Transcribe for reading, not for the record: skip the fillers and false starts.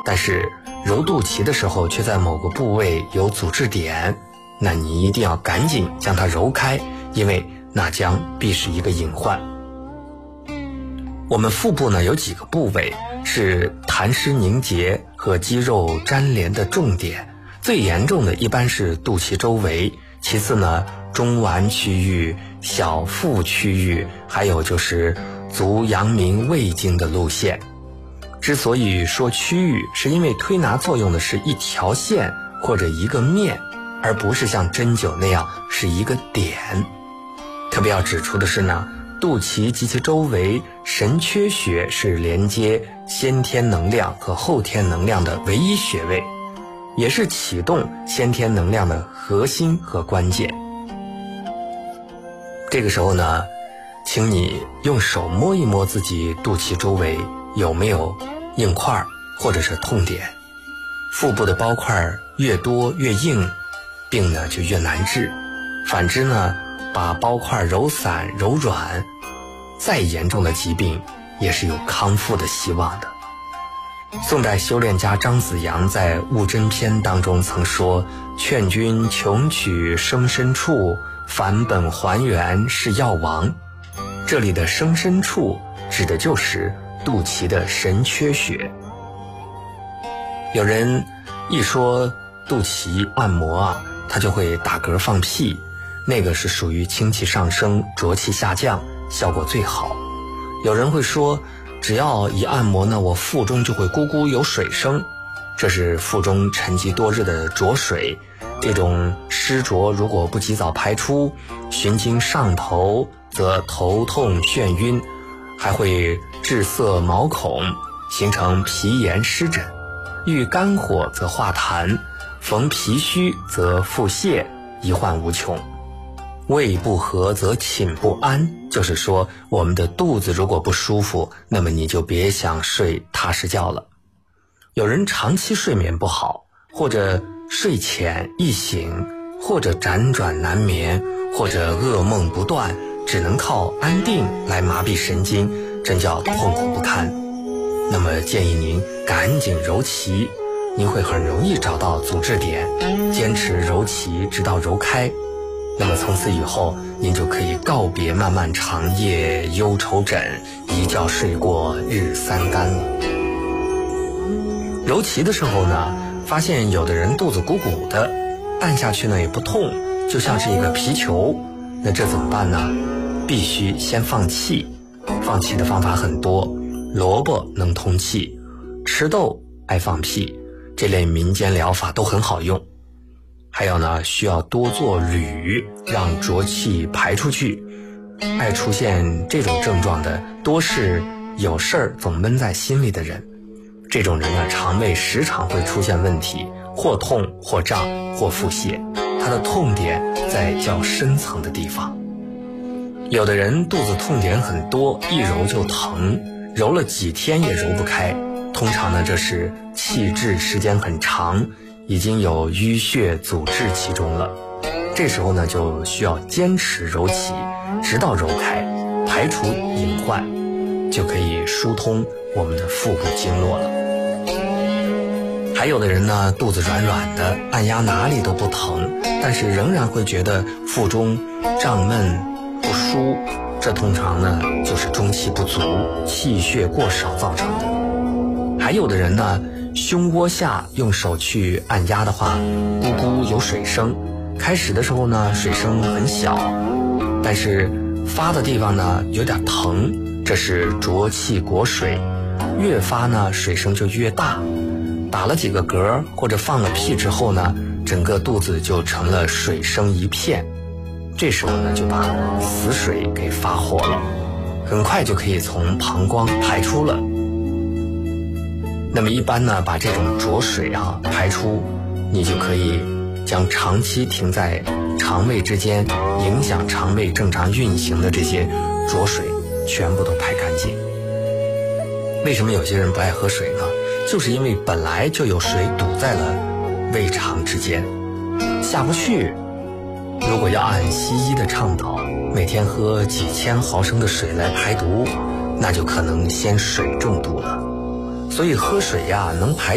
但是揉肚脐的时候却在某个部位有阻滞点，那你一定要赶紧将它揉开，因为那将必是一个隐患。我们腹部呢有几个部位是痰湿凝结和肌肉粘连的重点，最严重的一般是肚脐周围，其次呢中脘区域、小腹区域，还有就是足阳明胃经的路线。之所以说区域，是因为推拿作用的是一条线或者一个面，而不是像针灸那样是一个点。特别要指出的是呢，肚脐及其周围神阙穴是连接先天能量和后天能量的唯一穴位，也是启动先天能量的核心和关键。这个时候呢，请你用手摸一摸自己肚脐周围有没有硬块或者是痛点。腹部的包块越多越硬，病呢就越难治。反之呢，把包块揉散揉软，再严重的疾病也是有康复的希望的。宋代修炼家张子阳在《悟真篇》当中曾说：劝君穷取生身处，返本还原是药王。这里的生身处指的就是肚脐的神阙穴。有人一说肚脐按摩啊，他就会打嗝放屁，那个是属于清气上升、浊气下降，效果最好。有人会说，只要一按摩呢，我腹中就会咕咕有水声，这是腹中沉积多日的浊水，这种湿浊如果不及早排出，循经上头则头痛眩晕，还会滞涩毛孔，形成皮炎湿疹，遇肝火则化痰，逢脾虚则腹泻，一患无穷。胃不和则寝不安，就是说我们的肚子如果不舒服，那么你就别想睡踏实觉了。有人长期睡眠不好，或者睡浅易醒，或者辗转难眠，或者噩梦不断，只能靠安定来麻痹神经，真叫痛苦不堪。那么建议您赶紧揉脐，您会很容易找到阻滞点，坚持揉脐直到揉开。那么从此以后，您就可以告别漫漫长夜忧愁枕，一觉睡过日三竿了。揉脐的时候呢，发现有的人肚子鼓鼓的，按下去呢也不痛，就像是一个皮球，那这怎么办呢？必须先放气。放气的方法很多，萝卜能通气，吃豆爱放屁，这类民间疗法都很好用。还有呢，需要多做捋，让浊气排出去。爱出现这种症状的，多是有事儿总闷在心里的人。这种人呢，肠胃时常会出现问题，或痛或胀或腹泻，他的痛点在较深层的地方。有的人肚子痛点很多，一揉就疼，揉了几天也揉不开，通常呢这是气滞时间很长，已经有淤血阻滞其中了。这时候呢就需要坚持揉脐，直到揉开，排除隐患，就可以疏通我们的腹部经络了。还有的人呢，肚子软软的，按压哪里都不疼，但是仍然会觉得腹中胀闷不舒，这通常呢就是中气不足、气血过少造成的。还有的人呢，胸窝下用手去按压的话，咕咕有水声，开始的时候呢水声很小，但是发的地方呢有点疼，这是浊气裹水，越发呢水声就越大。打了几个嗝或者放了屁之后呢，整个肚子就成了水声一片，这时候呢就把死水给发活了，很快就可以从膀胱排出了。那么一般呢，把这种浊水排出，你就可以将长期停在肠胃之间，影响肠胃正常运行的这些浊水全部都排干净。为什么有些人不爱喝水呢？就是因为本来就有水堵在了胃肠之间，下不去。如果要按西医的倡导，每天喝几千毫升的水来排毒，那就可能先水中毒了。所以喝水能排